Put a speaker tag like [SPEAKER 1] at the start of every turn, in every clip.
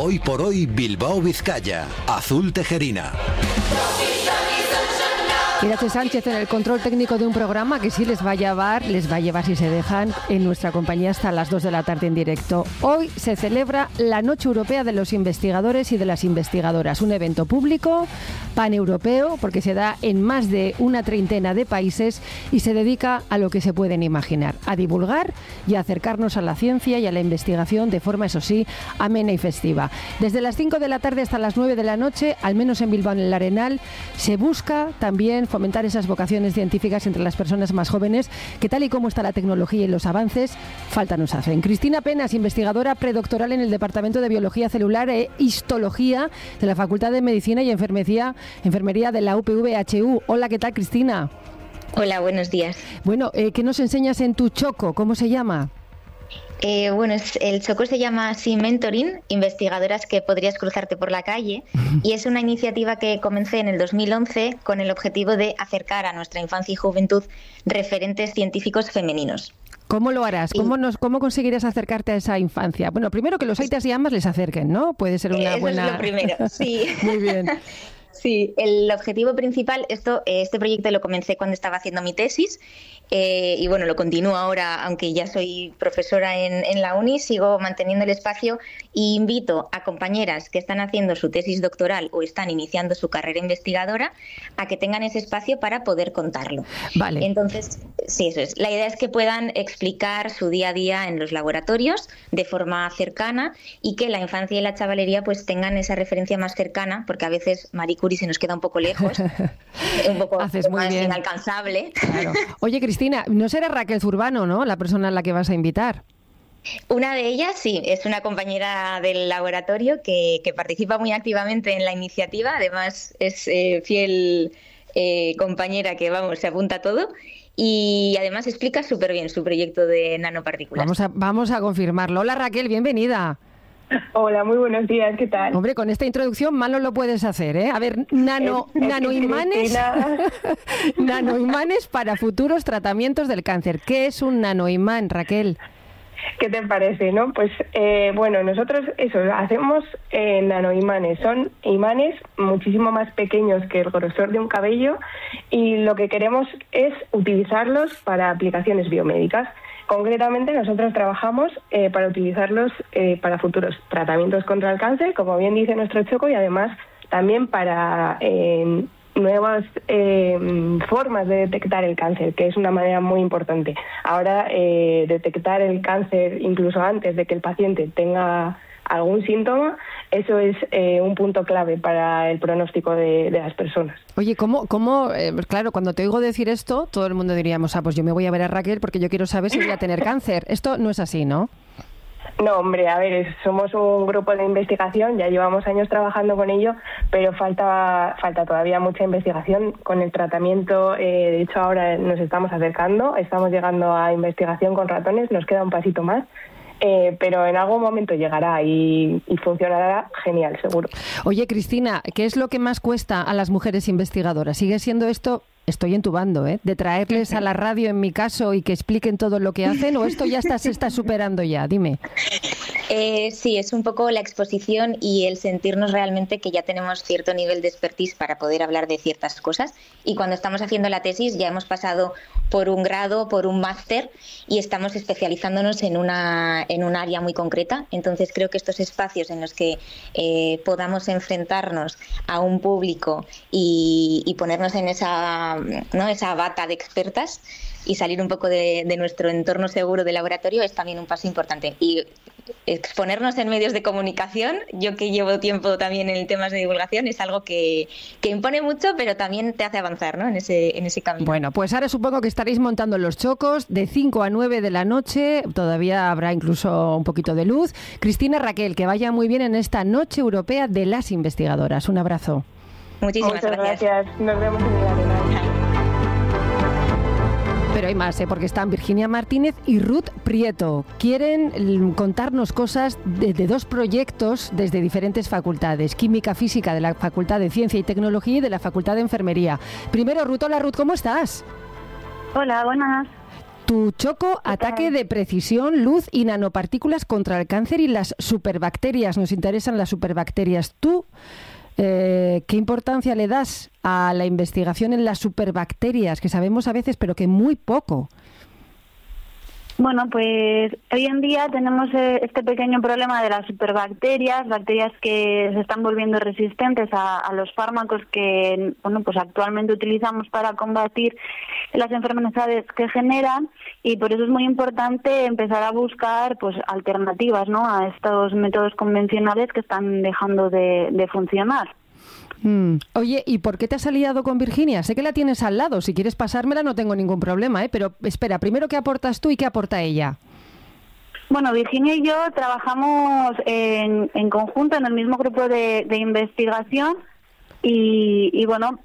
[SPEAKER 1] Hoy por hoy Bilbao Vizcaya. Azul Tejerina.
[SPEAKER 2] Irache Sánchez en el control técnico de un programa que sí les va a llevar si se dejan en nuestra compañía hasta las 2 de la tarde en directo. Hoy se celebra la Noche Europea de los Investigadores y de las Investigadoras, un evento público, paneuropeo, porque se da en más de una treintena de países y se dedica a lo que se pueden imaginar, a divulgar y a acercarnos a la ciencia y a la investigación de forma, eso sí, amena y festiva. Desde las 5 de la tarde hasta las 9 de la noche, al menos en Bilbao, en el Arenal, se busca también fomentar esas vocaciones científicas entre las personas más jóvenes, que tal y como está la tecnología y los avances, falta nos hacen. Cristina Penas, investigadora predoctoral en el Departamento de Biología Celular e Histología de la Facultad de Medicina y Enfermería de la UPV-HU. Hola, ¿qué tal, Cristina?
[SPEAKER 3] Hola, buenos días.
[SPEAKER 2] Bueno, ¿qué nos enseñas en tu choco? ¿Cómo se llama?
[SPEAKER 3] El choco se llama Sea Mentoring, investigadoras que podrías cruzarte por la calle, y es una iniciativa que comencé en el 2011 con el objetivo de acercar a nuestra infancia y juventud referentes científicos femeninos.
[SPEAKER 2] ¿Cómo lo harás? ¿Cómo conseguirás acercarte a esa infancia? Bueno, primero que los aitas y amas les acerquen, ¿no? Puede ser una buena...
[SPEAKER 3] Eso es lo primero, sí.
[SPEAKER 2] Muy bien.
[SPEAKER 3] Sí, el objetivo principal, este proyecto lo comencé cuando estaba haciendo mi tesis y bueno, lo continúo ahora, aunque ya soy profesora en la uni, sigo manteniendo el espacio e invito a compañeras que están haciendo su tesis doctoral o están iniciando su carrera investigadora a que tengan ese espacio para poder contarlo.
[SPEAKER 2] Vale.
[SPEAKER 3] Entonces, sí, eso es. La idea es que puedan explicar su día a día en los laboratorios de forma cercana y que la infancia y la chavalería pues tengan esa referencia más cercana, porque a veces Marie Curie se nos queda un poco lejos, un poco más inalcanzable.
[SPEAKER 2] Claro. Oye, Cristina, no será Raquel Zurbano, ¿no?, la persona a la que vas a invitar.
[SPEAKER 3] Una de ellas, sí, es una compañera del laboratorio que participa muy activamente en la iniciativa, además es fiel compañera que, se apunta a todo. Y además explica súper bien su proyecto de nanopartículas.
[SPEAKER 2] Vamos a confirmarlo. Hola, Raquel, bienvenida.
[SPEAKER 4] Hola, muy buenos días, ¿qué tal?
[SPEAKER 2] Hombre, con esta introducción mal no lo puedes hacer, ¿eh? A ver, nanoimanes para futuros tratamientos del cáncer. ¿Qué es un nanoimán, Raquel?
[SPEAKER 4] ¿Qué te parece, no? Pues bueno, nosotros hacemos nanoimanes. Son imanes muchísimo más pequeños que el grosor de un cabello y lo que queremos es utilizarlos para aplicaciones biomédicas. Concretamente, nosotros trabajamos para utilizarlos para futuros tratamientos contra el cáncer, como bien dice nuestro choco, y además también para nuevas formas de detectar el cáncer, que es una manera muy importante. Ahora, detectar el cáncer incluso antes de que el paciente tenga algún síntoma, eso es un punto clave para el pronóstico de las personas.
[SPEAKER 2] Oye, claro, cuando te oigo decir esto, todo el mundo diríamos, pues yo me voy a ver a Raquel porque yo quiero saber si voy a tener cáncer. Esto no es así, ¿no?
[SPEAKER 4] No, hombre, a ver, somos un grupo de investigación, ya llevamos años trabajando con ello, pero falta todavía mucha investigación con el tratamiento. De hecho, ahora nos estamos acercando, estamos llegando a investigación con ratones, nos queda un pasito más. Pero en algún momento llegará y funcionará genial, seguro.
[SPEAKER 2] Oye, Cristina, ¿qué es lo que más cuesta a las mujeres investigadoras? ¿Sigue siendo esto, estoy entubando, de traerles a la radio, en mi caso, y que expliquen todo lo que hacen, o esto ya se está superando ya? Dime.
[SPEAKER 3] Sí, es un poco la exposición y el sentirnos realmente que ya tenemos cierto nivel de expertise para poder hablar de ciertas cosas, y cuando estamos haciendo la tesis ya hemos pasado por un grado, por un máster, y estamos especializándonos en un área muy concreta. Entonces creo que estos espacios en los que podamos enfrentarnos a un público y ponernos en esa bata de expertas y salir un poco de nuestro entorno seguro de laboratorio es también un paso importante. Y exponernos en medios de comunicación, yo que llevo tiempo también en temas de divulgación, es algo que impone mucho, pero también te hace avanzar, ¿no?, en ese camino.
[SPEAKER 2] Bueno, pues ahora supongo que estaréis montando los chocos de 5 a 9 de la noche, todavía habrá incluso un poquito de luz. Cristina, Raquel, que vaya muy bien en esta Noche Europea de las Investigadoras. Un abrazo.
[SPEAKER 3] Muchas
[SPEAKER 4] gracias. Nos vemos en el Arenal.
[SPEAKER 2] Pero hay más, porque están Virginia Martínez y Ruth Prieto. Quieren contarnos cosas de dos proyectos desde diferentes facultades. Química Física de la Facultad de Ciencia y Tecnología y de la Facultad de Enfermería. Primero, Ruth. Hola, Ruth, ¿cómo estás?
[SPEAKER 5] Hola, buenas.
[SPEAKER 2] Tu choco, ataque de precisión, luz y nanopartículas contra el cáncer y las superbacterias. Nos interesan las superbacterias. ¿Tú qué importancia le das a la investigación en las superbacterias, que sabemos a veces, pero que muy poco?
[SPEAKER 5] Bueno, pues hoy en día tenemos este pequeño problema de las superbacterias, bacterias que se están volviendo resistentes a los fármacos que, bueno, pues actualmente utilizamos para combatir las enfermedades que generan, y por eso es muy importante empezar a buscar pues alternativas, ¿no?, a estos métodos convencionales que están dejando de funcionar.
[SPEAKER 2] Oye, ¿y por qué te has aliado con Virginia? Sé que la tienes al lado, si quieres pasármela no tengo ningún problema, pero espera, primero, ¿qué aportas tú y qué aporta ella?
[SPEAKER 5] Bueno, Virginia y yo trabajamos en conjunto en el mismo grupo de investigación y bueno,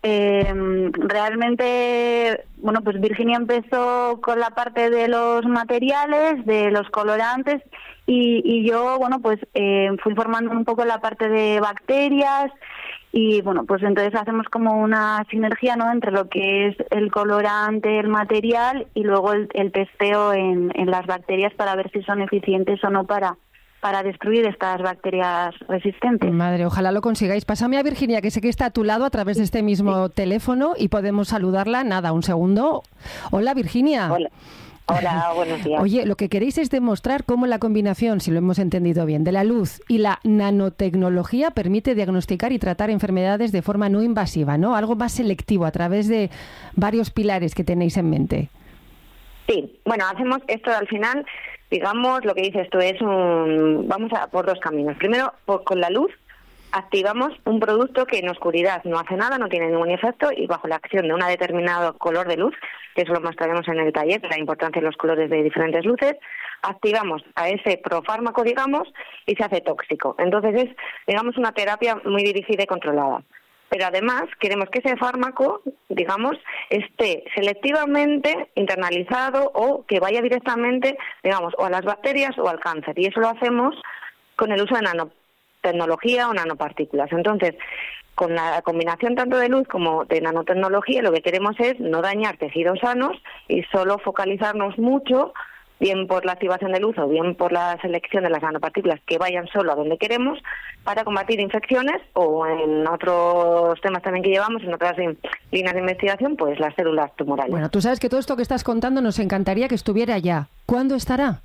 [SPEAKER 5] realmente, bueno, pues Virginia empezó con la parte de los materiales, de los colorantes, y yo, bueno, pues fui formando un poco la parte de bacterias. Y bueno, pues entonces hacemos como una sinergia, ¿no?, entre lo que es el colorante, el material, y luego el testeo en las bacterias para ver si son eficientes o no para destruir estas bacterias resistentes.
[SPEAKER 2] Madre, ojalá lo consigáis. Pásame a Virginia, que sé que está a tu lado a través de este mismo teléfono y podemos saludarla. Nada, un segundo. Hola, Virginia.
[SPEAKER 6] Hola, buenos días.
[SPEAKER 2] Oye, lo que queréis es demostrar cómo la combinación, si lo hemos entendido bien, de la luz y la nanotecnología permite diagnosticar y tratar enfermedades de forma no invasiva, ¿no? Algo más selectivo a través de varios pilares que tenéis en mente.
[SPEAKER 6] Sí, bueno, hacemos esto al final, digamos, lo que dices tú es vamos a por dos caminos. Primero, con la luz activamos un producto que en oscuridad no hace nada, no tiene ningún efecto, y bajo la acción de un determinado color de luz, que eso lo mostraremos en el taller, la importancia de los colores de diferentes luces, activamos a ese profármaco, digamos, y se hace tóxico. Entonces es, digamos, una terapia muy dirigida y controlada. Pero además queremos que ese fármaco, digamos, esté selectivamente internalizado o que vaya directamente, digamos, o a las bacterias o al cáncer. Y eso lo hacemos con el uso de nanotecnología o nanopartículas. Entonces, con la combinación tanto de luz como de nanotecnología, lo que queremos es no dañar tejidos sanos y solo focalizarnos mucho, bien por la activación de luz o bien por la selección de las nanopartículas que vayan solo a donde queremos, para combatir infecciones o en otros temas también que llevamos, en otras líneas de investigación, pues las células tumorales.
[SPEAKER 2] Bueno, tú sabes que todo esto que estás contando nos encantaría que estuviera ya. ¿Cuándo estará?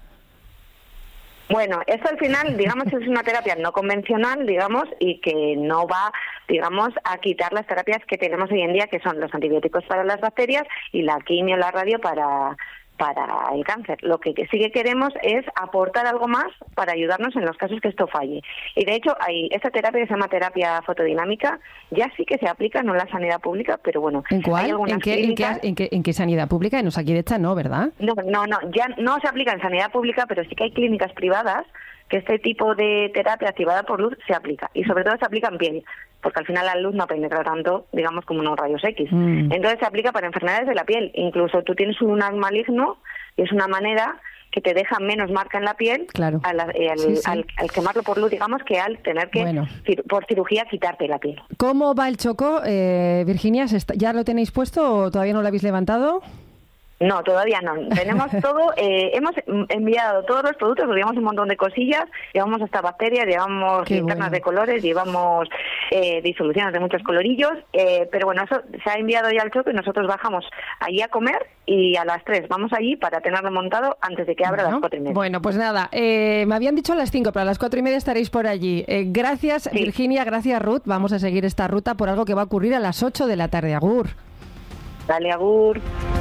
[SPEAKER 6] Bueno, esto al final, digamos, es una terapia no convencional, digamos, y que no va, digamos, a quitar las terapias que tenemos hoy en día, que son los antibióticos para las bacterias y la quimio, la radio para el cáncer. Lo que sí que queremos es aportar algo más para ayudarnos en los casos que esto falle. Y de hecho, hay esta terapia que se llama terapia fotodinámica, ya sí que se aplica, no en la sanidad pública, pero bueno.
[SPEAKER 2] ¿En cuál?
[SPEAKER 6] Hay algunas clínicas...
[SPEAKER 2] ¿En qué sanidad pública? En Osakidetza no, ¿verdad?
[SPEAKER 6] No, ya no se aplica en sanidad pública, pero sí que hay clínicas privadas que este tipo de terapia activada por luz se aplica. Y sobre todo se aplica en piel, porque al final la luz no penetra tanto, digamos, como unos rayos X. Entonces se aplica para enfermedades de la piel. Incluso tú tienes un lunar maligno y es una manera que te deja menos marca en la piel,
[SPEAKER 2] claro,
[SPEAKER 6] al quemarlo por luz, digamos, que al tener que, por cirugía, quitarte la piel.
[SPEAKER 2] ¿Cómo va el choco, Virginia? ¿Ya lo tenéis puesto o todavía no lo habéis levantado?
[SPEAKER 6] No, todavía no. Tenemos todo, hemos enviado todos los productos, llevamos un montón de cosillas, llevamos hasta bacterias, llevamos linternas de colores, llevamos disoluciones de muchos colorillos, pero bueno, eso se ha enviado ya al choco y nosotros bajamos allí a comer y a las 3 vamos allí para tenerlo montado antes de que abra las 4:30.
[SPEAKER 2] Bueno, pues nada, me habían dicho a las 5, pero a las 4:30 estaréis por allí. Gracias, sí. Virginia, gracias, Ruth. Vamos a seguir esta ruta por algo que va a ocurrir a las 8 de la tarde. Agur.
[SPEAKER 6] Dale, agur.